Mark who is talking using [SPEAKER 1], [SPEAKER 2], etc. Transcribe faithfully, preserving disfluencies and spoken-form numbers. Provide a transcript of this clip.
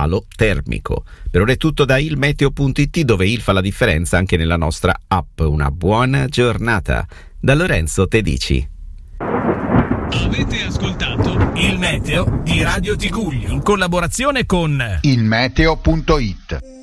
[SPEAKER 1] calo termico. Per ora è tutto da ilmeteo punto it, dove il fa la differenza anche nella nostra app. Una buona giornata. Da Lorenzo Tedici.
[SPEAKER 2] Avete ascoltato il meteo di Radio Tigullio in collaborazione con
[SPEAKER 3] ilmeteo punto it.